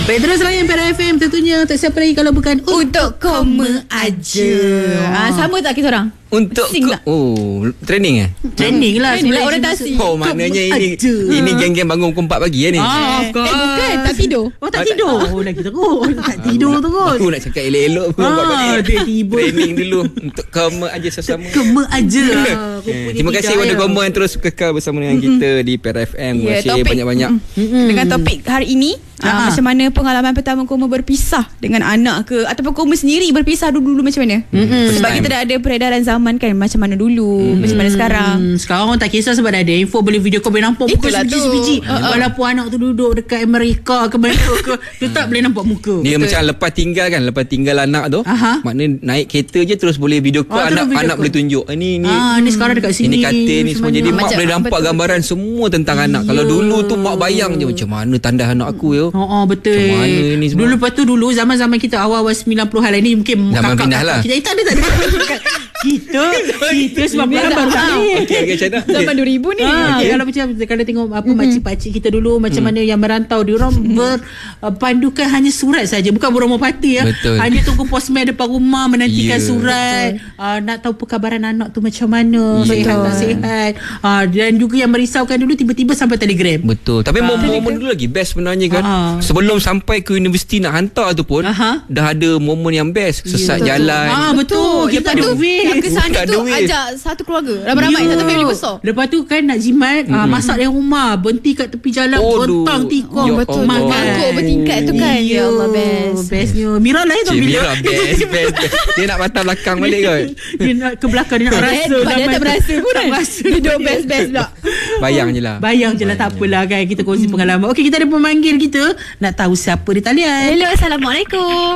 Baik, terus layan Perak FM tentunya. Tak siapa lagi kalau bukan Untuk Koma Aja. Sama tak kita orang? Untuk training Training lah orientasi. Maknanya ini geng-geng bangun pukul 4 pagi ni. Bukan, tak tidur. Tak tidur. Lagi terus. Tak tidur terus. Aku nak cakap elok-elok tiba-tiba training dulu. Untuk Koma Aja sesama. Koma Aja. Terima kasih kepada Koma yang terus kekal bersama dengan kita di Perak FM. Terima kasih banyak-banyak. Dengan topik hari ini, macam mana pengalaman pertama Koma berpisah dengan anak ke, ataupun Koma sendiri berpisah dulu macam mana? Sebab kita dah ada peredaran zaman kan, macam mana dulu, macam mana sekarang. Sekarang orang tak kisah sebab dah ada info, boleh video call, boleh nampak muka sebiji-sebiji. Walaupun anak tu duduk dekat Amerika ke mana ke, tetap boleh nampak muka. Dia macam lepas tinggal anak tu, maknanya naik kereta je terus boleh video call, anak boleh tunjuk. Ni sekarang dekat sini, ini katil ni semua. Jadi mak boleh nampak gambaran semua tentang anak. Kalau dulu tu mak bayang je macam mana tandas anak aku yo. Betul. Macam mana ni semua. Lepas tu dulu zaman-zaman kita awal-awal 90-an lah, ni mungkin zaman pindah lah. Kita tak ada. Kita 90-an baru balik. Zaman 2000 ni. Kalau tengok apa makcik-pakcik kita dulu macam mana yang merantau, dia orang berpandukan hanya surat saja, bukan beromo parti ya. Hanya tunggu postman depan rumah menantikan surat. Nak tahu perkabaran anak tu macam mana, sihat tak sihat. Dan juga yang merisaukan dulu tiba-tiba sampai telegram. Betul. Tapi momen dulu lagi best sebenarnya kan. Sebelum sampai ke universiti nak hantar tu pun dah ada momen yang best. Sesat jalan. Betul. Kita ada wave. Yang kesana tu ajak satu keluarga, ramai-ramai, satu family besar. Lepas tu kan nak jimat, masak di rumah, berhenti kat tepi jalan, bentang tikung, betul, mangkuk bertingkat tu kan. Ya Allah, bestnya. Mira lah tu. Mira best. Dia nak patah belakang balik kot. Dia nak ke belakang, dia nak rasa. Dia tak berasa pun kan. Duduk best pula. Bayang je lah. Tak apalah kan, kita kongsi pengalaman. Okey, kita ada pemanggil kita. Nak tahu siapa di talian. Hello, Assalamualaikum.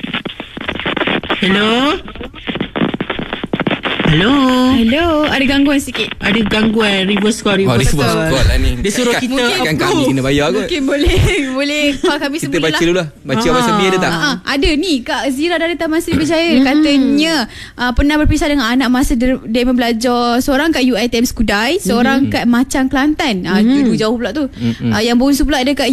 Hello, ada gangguan sikit. Ada gangguan reverse call lah ni. Dia suruh kita kan kami kena bayar kot. Mungkin boleh call kami kita semula. Kita baca dulu lah. Baca Abang Sembi ada tak? Ada ni Kak Zira dari Taman Seri Berjaya. Katanya pernah berpisah dengan anak masa dia belajar. Seorang kat UiTM Skudai, seorang kat Macang Kelantan. Dulu jauh pula tu. Yang bongsu pula ada kat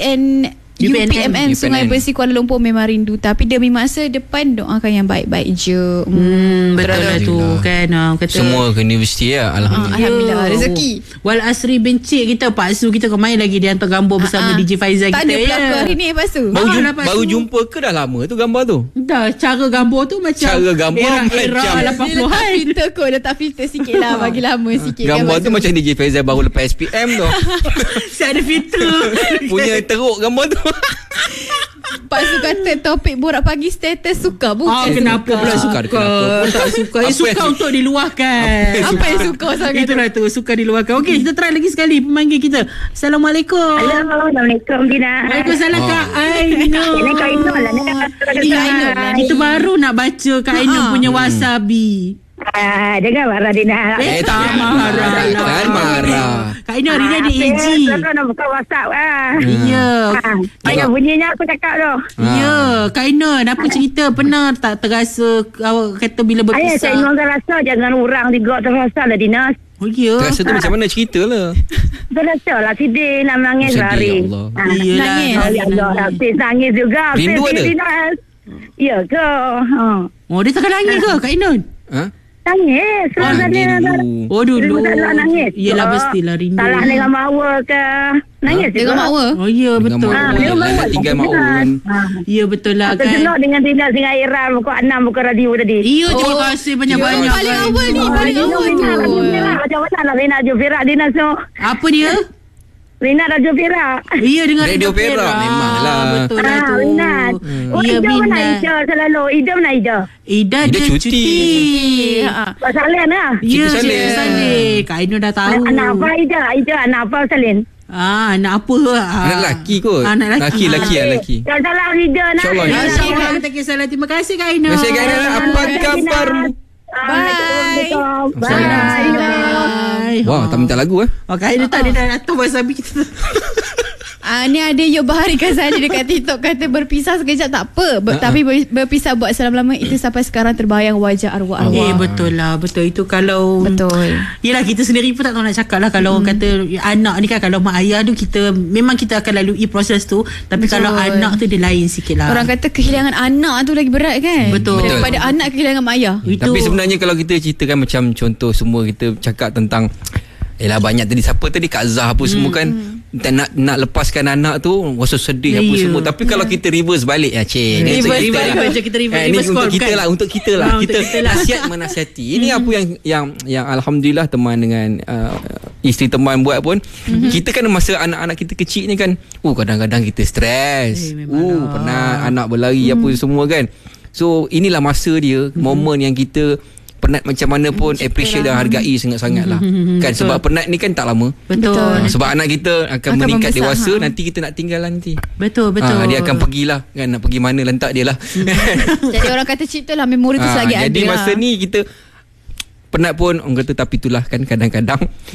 UPMN Sungai Bersih Kuala Lumpur. Memang rindu, tapi demi masa depan doakan yang baik-baik je. Betul lah tu kan. Kata semua ke universiti ya. Alhamdulillah rezeki. Wal Asri bencik kita Pak Su, kita kemain lagi dia hantar gambar bersama DJ Faizal kita. Tak ada pelakon hari ni Pak Su. Baru jumpa ke dah lama tu gambar tu? Dah, cara gambar tu macam era 80-an. Letak filter sikit lah, bagi lama sikit. Gambar tu macam DJ Faizal baru lepas SPM tu. Saya ada filter. Punya teruk gambar tu. Pak Su kata topik borak pagi status suka. Bukan kenapa pula suka? Tak suka. Suka untuk diluahkan. Apa yang suka sangat? Itulah tu, suka diluahkan. Okey, kita try lagi sekali pemanggil kita. Assalamualaikum. Assalamualaikum Dina. Waalaikumsalam Kak Ainul. Ini Kak Ainul lah. Itu baru nak baca Kak Ainul punya wasabi. Jangan marah Dina. Tak marah. Kak Ainul hari ni ada AG. Kau nak buka WhatsApp Ya. Banyak bunyinya aku cakap tu. Ya, Kak Ainul, apa cerita? Pernah tak terasa awak kata bila berpisah? Saya memang terasa, jangan orang juga terasa lah Dina. Oh ya. Terasa tu macam mana cerita lah? Terasa lah sedih nak menangis lari. Nangis juga. Rindu ada? Ya ke? Dia takkan nangis ke Kak Ainul? Nangis. Dulu nangis. Yelah, mestilah rindu. Salah dengan mawa ke? Nangis dengan mawa? Oh ya, betul. Tinggal mawa. Ya, betul lah kan. Terjenuk dengan Dina dengan Ira pukul 6 buka radio tadi. Ya, terima kasih banyak-banyak. Paling awal ni, paling awal tu. Macam mana lah Rina Radio Perak Dina so. Apa dia? Rina Radio Perak. Ya, dengan Radio Perak memanglah. Betul lah tu. Rina. Ida mana Ida selalu? Ida mana Ida? Ida cuti. Pak Salin lah. Ya, Salin. Kak Ainul dah tahu. Anak apa Ida? Anak apa Salin? Anak apa? Anak lelaki kot. Anak lelaki. Tak salah Ida nak. InsyaAllah kita kisah. Terima kasih Kak Ainul. Terima kasih Kak Ainul. Apa kabarmu? Bye. Bye. Wah, tak minta lagu Kak Ainul tak, dia dah datang wasabi kita. Ni ada Yuk Bahari Kazali dekat TikTok kata berpisah sekejap tak apa, tapi berpisah buat selama-lama itu sampai sekarang terbayang wajah arwah-arwah. Betul lah. Betul itu kalau yelah kita sendiri pun tak tahu nak cakap lah. Kalau orang kata anak ni kan, kalau mak ayah tu memang kita akan lalui proses tu. Tapi kalau anak tu dia lain sikit lah. Orang kata kehilangan anak tu lagi berat kan. Betul. Daripada anak kehilangan mak ayah. Tapi sebenarnya kalau kita ceritakan macam contoh semua kita cakap tentang banyak tadi siapa tadi Kak Zah apa semua kan nak lepaskan anak tu rasa sedih apa semua. Tapi kalau kita reverse balik kita reverse untuk kita lah, untuk kita lah. Kita nasihat menasihati. Ini apa yang alhamdulillah teman dengan isteri teman buat pun. Kita kan masa anak-anak kita kecil ni kan, kadang-kadang kita stres, penat, anak berlari apa semua kan. So inilah masa dia, momen yang kita penat macam mana pun appreciate dan hargai sangat-sangat lah kan. Sebab penat ni kan tak lama. Betul. Sebab anak kita akan meningkat dewasa, nanti kita nak tinggal lah nanti. Betul. Dia akan pergilah kan, nak pergi mana lantak dia lah. Jadi orang kata cipta lah memori tu selagi ada. Jadi masa ni kita penat pun orang kata, tapi itulah kan kadang-kadang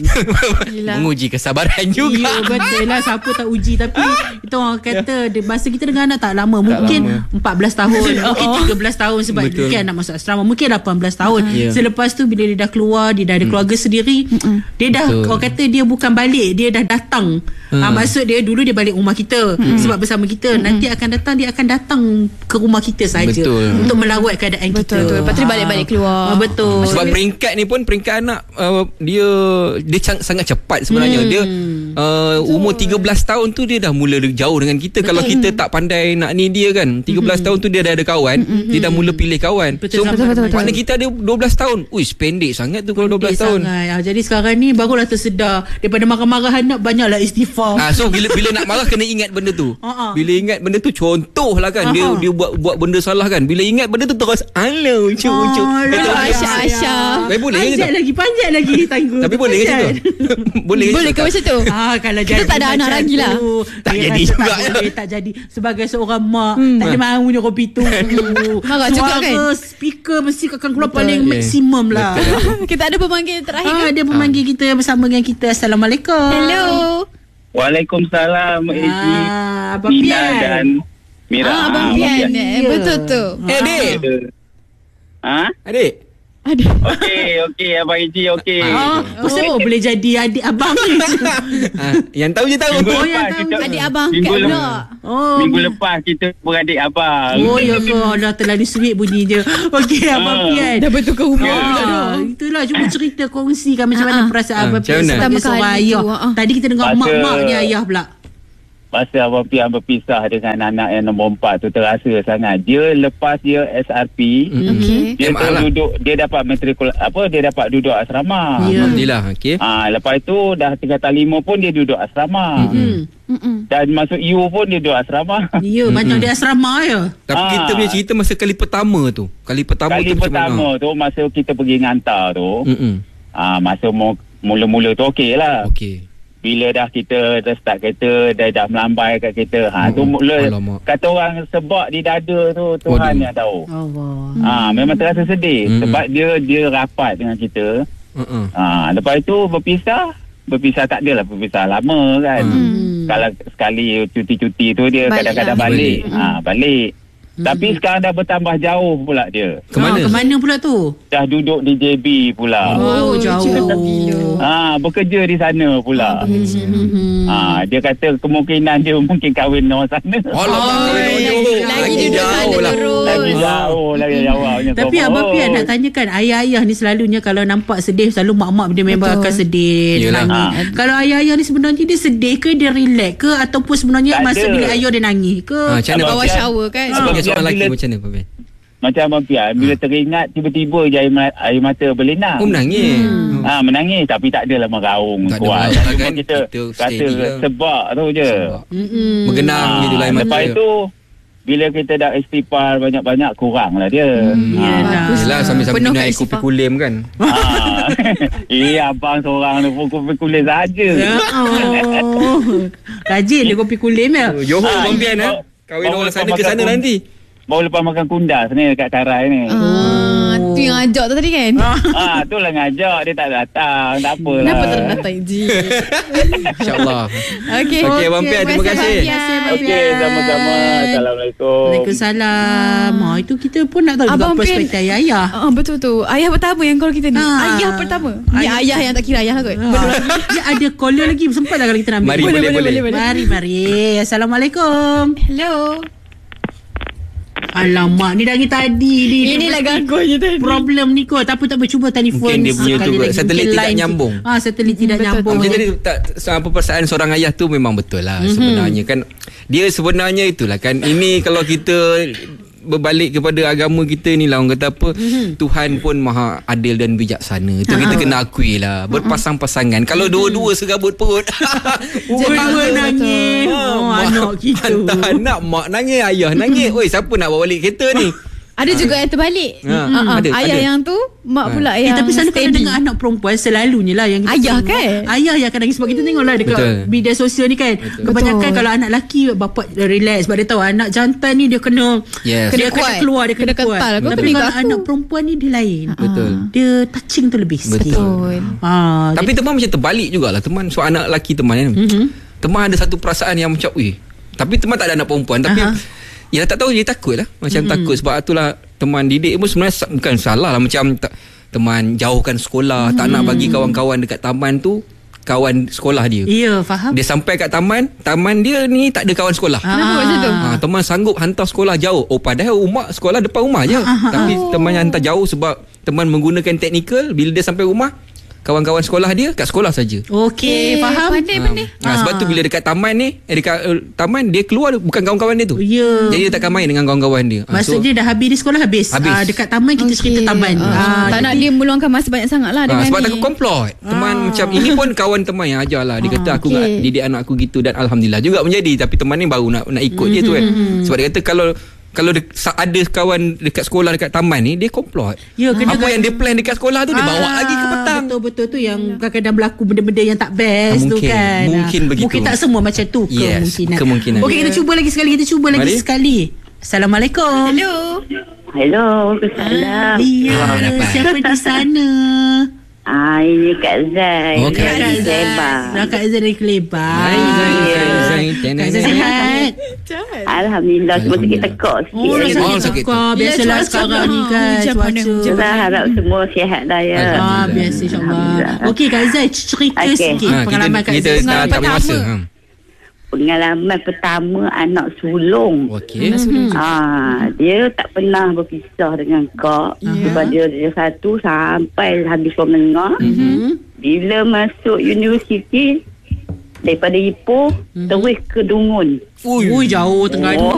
menguji kesabaran juga. Betul lah, siapa tak uji. Tapi itu orang kata masa kita dengan anak tak lama, mungkin 14 tahun, mungkin 13 tahun sebab dia anak masuk asrama, mungkin 18 tahun. Selepas tu bila dia dah keluar, dia dah ada keluarga sendiri, dia dah orang kata dia bukan balik, dia dah datang. Maksud dia dulu dia balik rumah kita sebab bersama kita, nanti akan datang ke rumah kita saja untuk melawat keadaan kita. Lepas tu balik-balik keluar. Betul. Sebab peringkat anak dia sangat cepat sebenarnya. Dia umur 13 tahun tu dia dah mula jauh dengan kita. Kalau kita tak pandai nak ni dia kan, 13 tahun tu dia dah ada kawan, dia dah mula pilih kawan. Betul. Maknanya kita ada 12 tahun. Pendek sangat tu kalau 12 tahun. Jadi sekarang ni barulah tersedar, daripada marah-marah anak banyaklah istighfar. So bila nak marah kena ingat benda tu. Bila ingat benda tu, contohlah kan, dia buat benda salah kan, bila ingat benda tu terus uncuk. Aisyah. Panjat lagi tangguh. Tapi boleh ke macam tu? Boleh ke macam tu? Kalau kita tak ada anak lagi lah. Tak jadi juga. Tak jadi. Sebagai seorang mak, tak ada mahu nyuruh pitu. Marah juga kan? Speaker mesti akan keluar paling maksimum lah. Kita ada pemanggil terakhir. Ada pemanggil kita yang bersama dengan kita. Assalamualaikum. Hello. Waalaikumsalam. Abang Pian dan Mira. Abang Pian. Betul tu. Adik. Adik. Okey, Abang Eji, okey. Boleh jadi adik abang ni. Yang tahu je tahu. Adik abang kat pula. Minggu lepas kita beradik abang. Ya ke, dah terlalu sweet bunyi je. Okey, Abang Pian. Dah bertukar rumah. Itulah, cuba cerita, kongsikan macam mana perasaan Abang Pian sebagai seorang ayah. Tadi kita dengar mak ni ayah pula. Masa Abang Pian berpisah dengan anak yang nombor 4 tu terasa sangat. Dia lepas dia SRP, dia duduk, dia dapat dia dapat duduk asrama. Alhamdulillah. Okey. Lepas tu dah tingkatan 5 pun dia duduk asrama. Dan masuk U pun dia duduk asrama. Ya, banyak dia asrama ya. Tapi kita punya cerita masa kali pertama tu. Kali pertama tu masa kita pergi ngantar tu. Masa mula-mula tu okey lah. Okey. Bila dah kita dah start kereta, dah melambai kat kereta, tu mula kata orang sebab di dada tu Tuhan yang tahu. Allah. Memang terasa sedih sebab dia rapat dengan kita. Lepas itu berpisah tak adalah berpisah lama kan. Kalau sekali cuti-cuti tu dia kadang-kadang balik. Balik. Tapi sekarang dah bertambah jauh pula dia. Ke mana pula tu? Dah duduk di JB pula. Jauh. Bekerja di sana pula. Dia kata kemungkinan dia mungkin kahwin orang sana. Lagi jauh lah. Lagi jauh. Tapi Abang Pian nak tanyakan, ayah-ayah ni selalunya kalau nampak sedih, selalu mak-mak dia memang akan sedih. Kalau ayah-ayah ni sebenarnya dia sedih ke, dia relax ke, ataupun sebenarnya masa bila ayah dia nangis ke? Macam mana bawah shower kan? Seorang lelaki macam mana Abang Pian? Macam Abang Pian, bila teringat tiba-tiba je air mata berlinang. Menangis. Menangis tapi tak adalah meraung kuat. Cuma kita kata sebab tu je. Bergenang je air mata. Lepas tu bila kita dah istighfar banyak-banyak, kurang lah dia. Yelah, sambil-sambil minum air kopi kulim kan. Abang seorang tu pun kopi kulim saja. Rajin dia kopi kulim ya. Johor Abang Pian kahwin orang sana ke sana nanti. Baru lepas makan kundas ni dekat Karai ni. Tu yang ajak tu tadi kan? Itulah ngajak. Dia tak datang. Tak apalah. Kenapa tak datang je? InsyaAllah. Okey. Okey, Abang Pian, terima kasih. Okey, sama-sama. Assalamualaikum. Waalaikumsalam. Itu kita pun nak tahu juga perspektif ayah. Betul tu. Ayah pertama yang call kita ni. Ayah pertama. Ni ayah yang tak kira ayah kot. Belum lagi. Dia ada caller lagi. Sempat lah kalau kita nak ambil. Boleh. Mari. Assalamualaikum. Hello. Alamak, ni dari tadi ni. Inilah gangguannya tadi. Problem ni kot. Tak apa cuba telefon. Mungkin dia punya tu kot. Satelit tidak nyambung. Satelit tidak nyambung. Macam tadi apa perasaan seorang ayah tu memang betul lah. Sebenarnya kan dia sebenarnya itulah kan. Ini kalau kita berbalik kepada agama kita ni lah, orang kata apa, Tuhan pun maha adil dan bijaksana. Itu kita kena akui lah. Berpasang-pasangan. Kalau dua-dua serabut perut, dua nangis. Anak kita, hantar anak, mak nangis, ayah nangis. Oi, siapa nak bawa balik kereta ni? Ada juga yang terbalik. Ayah yang tu, mak pula yang tapi selalu kalau dengan anak perempuan selalunya lah yang ayah kan? Ayah yang akan nangis. Sebab kita tengoklah dekat media sosial ni kan. Kebanyakan kalau anak lelaki, bapa relax sebab dia tahu anak jantan ni dia kena kuat. Keluar, dia kena kuat. Tapi kalau anak perempuan ni dia lain. Betul. Dia touching tu lebih sikit. Betul. Tapi teman macam terbalik jugalah teman. So anak lelaki teman kan, teman ada satu perasaan yang macam tapi teman tak ada anak perempuan. Tapi ya tak tahu, dia takut lah. Macam takut. Sebab itulah teman didik pun sebenarnya bukan salah lah. Macam teman jauhkan sekolah, tak nak bagi kawan-kawan dekat taman tu kawan sekolah dia. Ya, faham. Dia sampai kat taman dia ni tak ada kawan sekolah. Kenapa macam tu? Teman sanggup hantar sekolah jauh. Padahal sekolah depan rumah je. Tapi teman yang hantar jauh sebab teman menggunakan teknikal. Bila dia sampai rumah, kawan-kawan sekolah dia kat sekolah saja. Okey, faham. Pandai. Sebab tu bila dekat taman ni, dekat taman dia keluar bukan kawan-kawan dia tu. Ya. Jadi dia takkan main dengan kawan-kawan dia. Maksudnya dah habis di sekolah habis. Dekat taman kita cerita taman. Tak nak dia meluangkan masa banyak sangat lah dengan sebab ni. takut komplot. Teman macam ini pun kawan teman yang ajar lah. Dia kata aku nak didik anak aku gitu, dan alhamdulillah juga menjadi. Tapi teman ni baru nak ikut dia tu kan. Sebab dia kata kalau ada kawan dekat sekolah, dekat taman ni, dia komplot. Apa yang dia plan dekat sekolah tu dia bawa lagi ke petang. Betul tu yang kadang-kadang berlaku benda-benda yang tak best tu kan. Mungkin begitu. Mungkin tak semua macam tu kemungkinan. Okey, kita cuba lagi sekali. Assalamualaikum. Hello. Salam. Siapa di sana? Ini Kak Zai. Kak Zai. Kak Zai dari Kelebar. Kak Zai sihat? Alhamdulillah. Semua sakit tekak sikit. Sakit tekak. Biasalah sekarang ni kan cuaca. Kita harap semua sihat dah ya. Biasa insyaAllah. Okey Kak Zai, cerita sikit pengalaman Kak Zai. Kita tak masa. Pengalaman pertama anak sulung. Okey. Dia tak pernah berpisah dengan kak. Sebab dia satu sampai habis sekolah menengah. Bila masuk universiti, daripada Ipoh terus ke Dungun. Jauh Terengganu.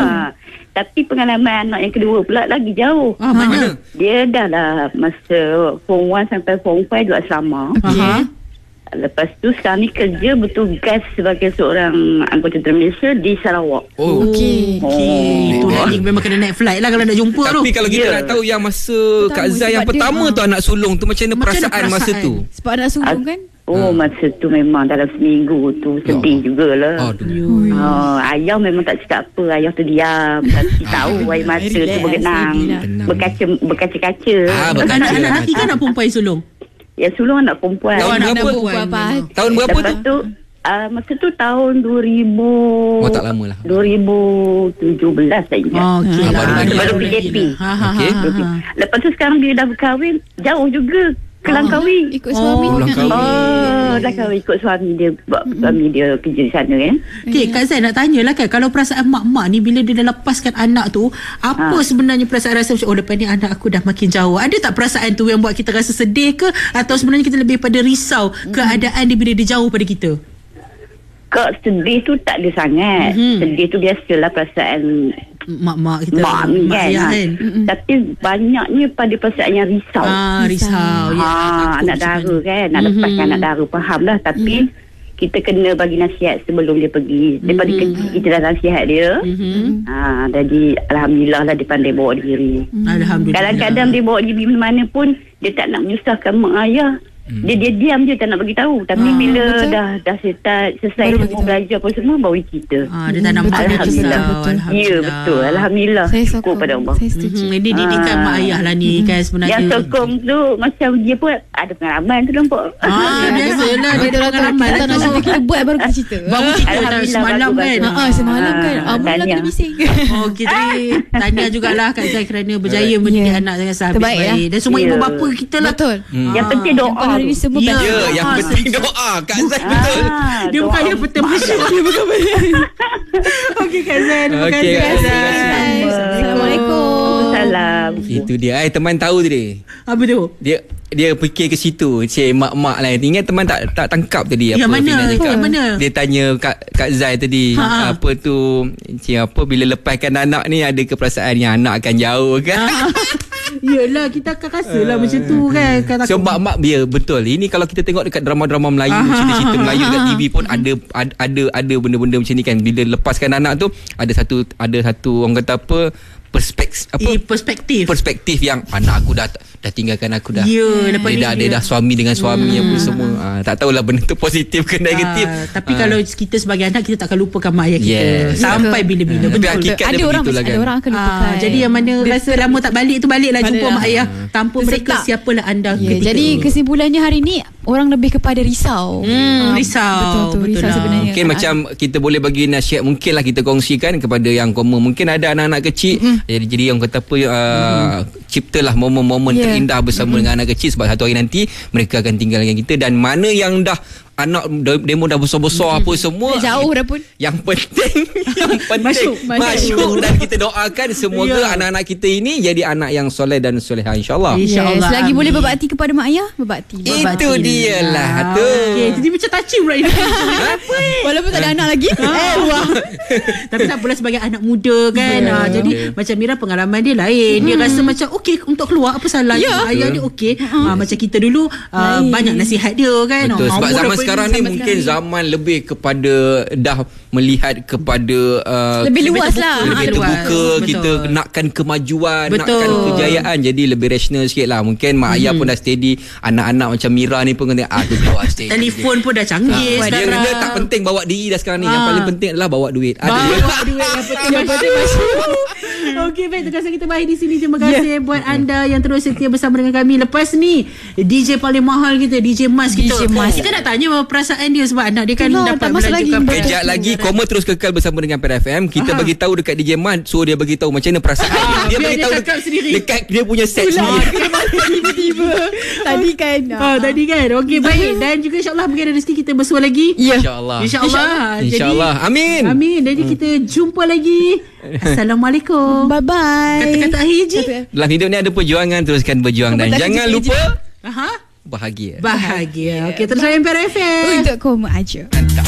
Tapi pengalaman anak yang kedua pula lagi jauh. Mana? Dia dah lah masa Form 1 sampai Form 5 duduk asrama. Lepas tu sekarang ni kerja bertugas sebagai seorang anggota tentera Malaysia di Sarawak. Okey. Itu lagi memang kena naik flight lah kalau nak jumpa tu. Tapi kalau kita nak tahu yang masa Kak Zai yang pertama tu anak sulung tu, macam mana perasaan masa tu? Sebab anak sulung kan? Masa tu memang dalam seminggu tu sedih jugalah. Ayah memang tak cakap apa. Ayah tu diam. Tapi tahu air mata tu bergenang. Berkaca-kaca. Anak lelaki kan nak perempuan sulung? Ya, sulung anak perempuan. Tahun berapa lepas tu? Masa tu tahun 2000. Tak lama lah. 2017 saya ingat. Baru PKP. Lepas tu sekarang bila dah berkahwin, jauh juga ke Langkawi. Ikut suami. Dah kahwin ikut suami dia. Suami dia kerja di sana kan. Okay, Kak Zai nak tanyalah kan, kalau perasaan mak-mak ni bila dia dah lepaskan anak tu, apa sebenarnya perasaan rasa macam lepas ni anak aku dah makin jauh? Ada tak perasaan tu yang buat kita rasa sedih ke, atau sebenarnya kita lebih pada risau keadaan dia bila dia jauh pada kita? Kak, sedih tu tak ada sangat. Sedih tu biasalah perasaan mak-mak kita, mak kan. Tapi banyaknya pada perasaan yang risau. Risau. Anak dara kan, nak lepaskan anak dara, faham lah. Tapi kita kena bagi nasihat sebelum dia pergi. Daripada kecil kita dah nasihat dia. Jadi alhamdulillah lah dia pandai bawa diri. Alhamdulillah. Kadang-kadang dia bawa diri mana pun, dia tak nak menyusahkan mak ayah. Dia diam je tak nak bagi tahu. Tapi bila dah selesai semua belajar apa semua, baru cerita. Dia tak nampak. Alhamdulillah. Ya, betul. Alhamdulillah. Syukur pada Allah. Ini didikan mak ayah lah ni kan sebenarnya. Yang sokong tu macam dia pun ada pengalaman tu nampak. Biasalah dia ada pengalaman. Kita nak cerita, kita buat baru kita cerita. Baru cerita semalam kan. Semalam kan. Mula kita bising. Okey, tahniah jugalah Kak Zai kerana berjaya mendidik anak dengan sehabis-habis. Dan semua ibu bapa kita lah. Betul. Yang penting doa. Hari ni semua yang penting doa. Kak Zai betul. Dia bukan yang penting bersyukur. Dia bukan. Okey Kak Zai, terima kasih Kak Zai. Assalamualaikum. Salam. Itu dia. Teman tahu tadi. Apa tu? Dia fikir ke situ. Cik mak-mak lah. Ingat teman tak tangkap tadi yang apa mana? Fina cakap. Yang mana? Dia tanya Kak Zai tadi. Apa tu cik apa bila lepaskan anak ni ada keperasaan yang anak akan jauh kan? Yelah, kita akan rasalah macam tu kan. So mak-mak biar betul. Ini kalau kita tengok dekat drama-drama Melayu, cerita-cerita Melayu dekat TV pun ada benda-benda macam ni kan. Bila lepaskan anak tu ada satu orang kata apa perspektif yang anak aku dah tinggalkan aku dah. Dia dah suami dengan suami apa semua. Tak tahulah benda tu positif ke negatif. Tapi kalau kita sebagai anak, kita tak akan lupakan mak ayah kita sampai bila-bila. Betul. Ada orang akan lupakan. Jadi yang mana rasa lama tak balik tu, baliklah jumpa mak ayah. Tanpa mereka, siapalah anda ketika. Jadi kesimpulannya hari ni orang lebih kepada risau. Risau. Betul risau sebenarnya. Mungkin macam kita boleh bagi nasihat, mungkinlah kita kongsikan kepada yang common. Mungkin ada anak-anak kecil, jadi orang kata apa, ciptalah momen-momen terindah bersama dengan anak kecil, sebab satu hari nanti mereka akan tinggal dengan kita. Dan mana yang dah anak demo dah besar-besar apa semua, jauh dah pun, yang penting masuk dan kita doakan semoga anak-anak kita ini jadi anak yang soleh dan soleha, insyaAllah. Selagi boleh berbakti kepada mak ayah, berbakti. Itu dia lah tu. Jadi macam touching pula ini. Walaupun tak ada anak lagi. Tapi tak apalah, sebagai anak muda kan. Jadi macam Mira, pengalaman dia lain. Dia rasa macam okey untuk keluar, apa salahnya. Ayah dia okey. Macam kita dulu banyak nasihat dia kan. Betul. Sebab zaman sekarang ni mungkin zaman lebih kepada dah melihat kepada lebih luas lah, lebih terbuka. Kita nakkan kemajuan, nakkan kejayaan, jadi lebih rasional sikit lah. Mungkin mak ayah pun dah steady. Anak-anak macam Mira ni pun kena tu bawa steady. Telefon pun dah canggih sekarang. Dia tak penting bawa diri dah sekarang ni. Yang paling penting adalah bawa duit. Bawa duit yang penting Okey, baik, terus kita bagi di sini. Terima kasih buat anda yang terus setia bersama dengan kami. Lepas ni DJ paling mahal kita, DJ Mas kita. Kita nak tanya perasaan dia sebab anak dia kan dapat melanjutkan. Kejap lagi Koma terus kekal bersama dengan PER FM. Kita bagi tahu dekat DJ Mat, suruh dia bagi tahu macam mana perasaan dia. Dia bagi tahu dekat dia punya set sendiri. Tiba-tiba Tadi kan. Okey, baik. Dan juga insya-Allah mungkin ada rezeki kita bersua lagi. InsyaAllah. Amin. Jadi kita jumpa lagi. Assalamualaikum. Bye-bye. Kata-kata akhir je. Dalam hidup ni ada perjuangan, teruskan berjuang. Dan jangan lupa bahagia. Okey, terus layan PER FM. Untuk Koma aja.